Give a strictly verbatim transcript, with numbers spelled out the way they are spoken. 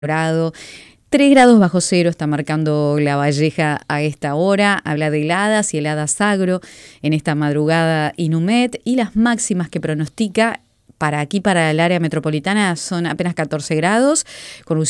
grado. tres grados bajo cero está marcando La Valleja a esta hora. Habla de heladas y heladas agro en esta madrugada Inumet, y las máximas que pronostica para aquí, para el área metropolitana, son apenas catorce grados, con un